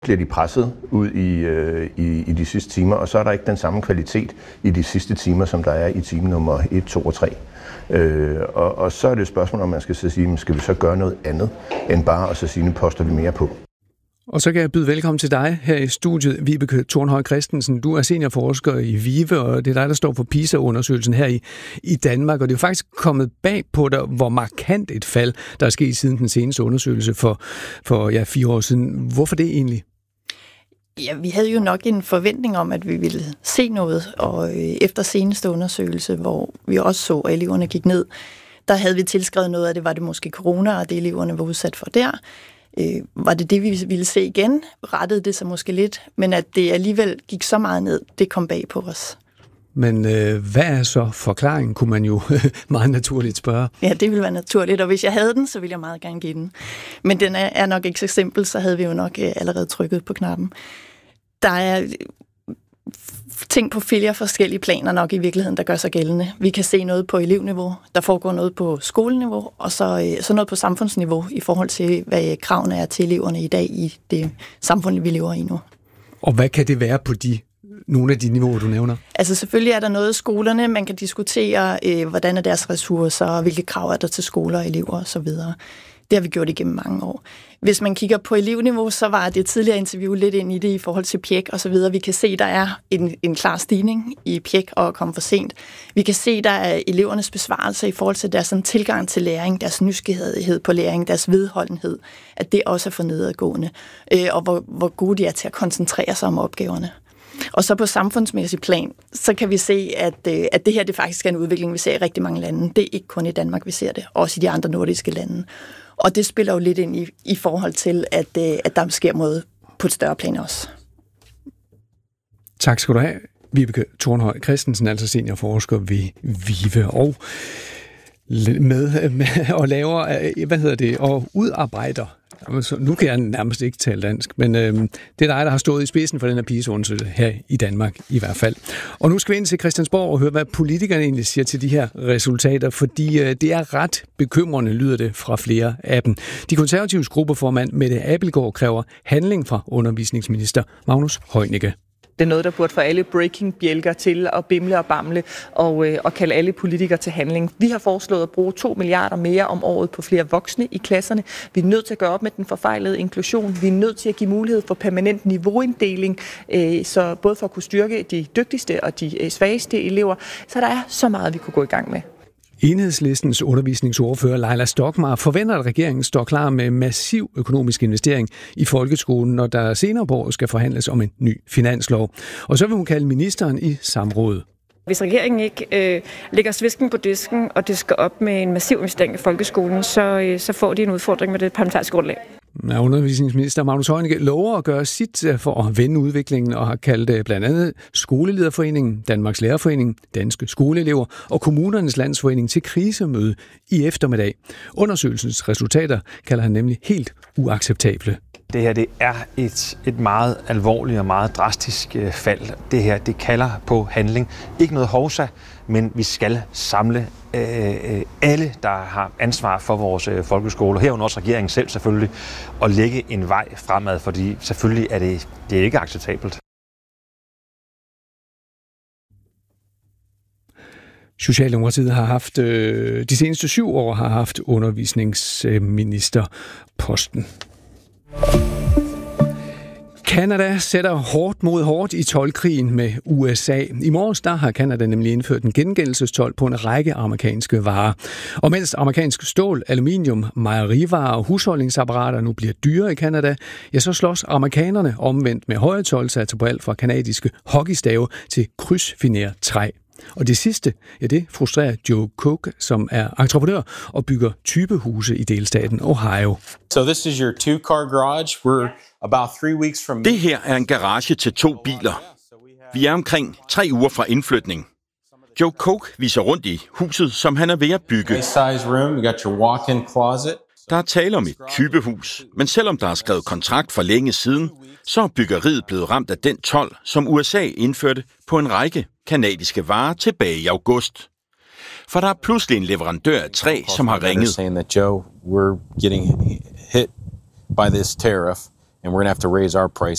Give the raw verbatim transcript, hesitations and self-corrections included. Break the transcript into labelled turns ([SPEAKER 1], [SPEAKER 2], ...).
[SPEAKER 1] bliver de presset ud i, øh, i, i de sidste timer, og så er der ikke den samme kvalitet i de sidste timer, som der er i time nummer et, to og tre. Øh, og, og så er det et spørgsmål, om man skal så sige, skal vi så gøre noget andet, end bare at så sige, nu poster vi mere på.
[SPEAKER 2] Og så kan jeg byde velkommen til dig her i studiet, Vibeke Tornhøj Christensen. Du er seniorforsker i VIVE, og det er dig, der står for PISA-undersøgelsen her i, i Danmark. Og det er jo faktisk kommet bag på dig, hvor markant et fald, der er sket siden den seneste undersøgelse for, for ja, fire år siden. Hvorfor det egentlig?
[SPEAKER 3] Ja, vi havde jo nok en forventning om, at vi ville se noget, og efter seneste undersøgelse, hvor vi også så, at eleverne gik ned, der havde vi tilskrevet noget af det, var det måske corona, og det eleverne var udsat for der. Øh, var det det, vi ville se igen? Rettede det sig måske lidt, men at det alligevel gik så meget ned, det kom bag på os.
[SPEAKER 2] Men øh, hvad er så forklaringen, kunne man jo meget naturligt spørge.
[SPEAKER 3] Ja, det ville være naturligt, og hvis jeg havde den, så ville jeg meget gerne give den. Men den er, er nok ikke så simpel, så havde vi jo nok øh, allerede trykket på knappen. Der er ting på flere forskellige planer nok i virkeligheden, der gør sig gældende. Vi kan se noget på elevniveau, der foregår noget på skoleniveau, og så, så noget på samfundsniveau i forhold til, hvad kravene er til eleverne i dag i det samfund, vi lever i nu.
[SPEAKER 2] Og hvad kan det være på de nogle af de niveauer, du nævner?
[SPEAKER 3] Altså selvfølgelig er der noget i skolerne, man kan diskutere, øh, hvordan er deres ressourcer, hvilke krav er der til skoler og elever osv. Det har vi gjort igennem mange år. Hvis man kigger på elevniveau, så var det tidligere interview lidt ind i det i forhold til P I E K og så videre. Vi kan se, der er en, en klar stigning i P I E K og at komme for sent. Vi kan se, der er elevernes besvarelser i forhold til deres sådan, tilgang til læring, deres nysgerrighed på læring, deres vedholdenhed, at det også er for nedadgående, øh, og hvor, hvor gode de er til at koncentrere sig om opgaverne. Og så på samfundsmæssig plan, så kan vi se, at, øh, at det her det faktisk er en udvikling, vi ser i rigtig mange lande. Det er ikke kun i Danmark, vi ser det, også i de andre nordiske lande. Og det spiller jo lidt ind i, i forhold til, at, øh, at der sker noget på et større plan også.
[SPEAKER 2] Tak skal du have, Vibeke Tornhøj Christensen, altså seniorforsker ved VIVE, og med, med og laver, hvad hedder det, og udarbejder. Nu kan jeg nærmest ikke tale dansk, men øh, det er dig, der har stået i spidsen for den her PISA-undersøgelse her i Danmark i hvert fald. Og nu skal vi ind til Christiansborg og høre, hvad politikerne egentlig siger til de her resultater, fordi øh, det er ret bekymrende, lyder det fra flere af dem. De konservatives gruppeformand Mette Abildgaard kræver handling fra undervisningsminister Magnus Heunicke.
[SPEAKER 4] Det er noget, der burde få alle breaking-bjælker til at bimle og bamle og, øh, og kalde alle politikere til handling. Vi har foreslået at bruge to milliarder mere om året på flere voksne i klasserne. Vi er nødt til at gøre op med den forfejlede inklusion. Vi er nødt til at give mulighed for permanent niveauinddeling, øh, så både for at kunne styrke de dygtigste og de øh, svageste elever. Så der er så meget, vi kunne gå i gang med.
[SPEAKER 2] Enhedslistens undervisningsordfører Leila Stockmarr forventer, at regeringen står klar med massiv økonomisk investering i folkeskolen, når der senere på året skal forhandles om en ny finanslov. Og så vil hun kalde ministeren i samråd.
[SPEAKER 5] Hvis regeringen ikke øh, lægger svisken på disken, og det skal op med en massiv investering i folkeskolen, så, øh, så får de en udfordring med det parlamentariske grundlag.
[SPEAKER 2] Ja, undervisningsminister Magnus Heunicke lover at gøre sit for at vende udviklingen og har kaldt blandt andet Skolelederforeningen, Danmarks Lærerforening, Danske Skoleelever og Kommunernes Landsforening til krisemøde i eftermiddag. Undersøgelsens resultater kalder han nemlig helt uacceptable.
[SPEAKER 6] Det her det er et, et meget alvorligt og meget drastisk øh, fald. Det her det kalder på handling. Ikke noget hovsa, men vi skal samle øh, alle, der har ansvar for vores øh, folkeskole, herunder også regeringen selv selvfølgelig, og lægge en vej fremad, fordi selvfølgelig er det, det er ikke acceptabelt.
[SPEAKER 2] Socialdemokratiet har haft, øh, de seneste syv år har haft undervisningsministerposten. Canada sætter hårdt mod hårdt i toldkrigen med U S A. I morges der har Canada nemlig indført en gengældelsestold på en række amerikanske varer. Og mens amerikansk stål, aluminium, mejerivarer og husholdningsapparater nu bliver dyre i Canada, ja, så slås amerikanerne omvendt med høje toldsatser på alt fra kanadiske hockeystave til krydsfineret træ. Og det sidste, ja, det frustrerer Joe Cook, som er entreprenør og bygger typehuse i delstaten Ohio.
[SPEAKER 7] So this is your two-car garage. We're about three weeks from.
[SPEAKER 8] Det her er en garage til to biler. Vi er omkring tre uger fra indflytning. Joe Cook viser rundt i huset, som han er ved at bygge.
[SPEAKER 7] Nice size room. You got your walk-in closet.
[SPEAKER 8] Der er tale om et typehus, men selvom der er skrevet kontrakt for længe siden, så er byggeriet blevet ramt af den told, som U S A indførte på en række kanadiske varer tilbage i august. For der er pludselig en leverandør af træ, som har ringet.
[SPEAKER 7] Saying that Joe, we're getting hit by this tariff, and we're going to have to raise our price.